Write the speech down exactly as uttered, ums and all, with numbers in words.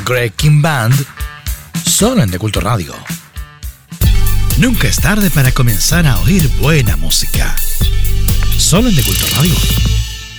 Greg King Band, solo en De Culto Radio. Nunca es tarde para comenzar a oír buena música. Solo en De Culto Radio.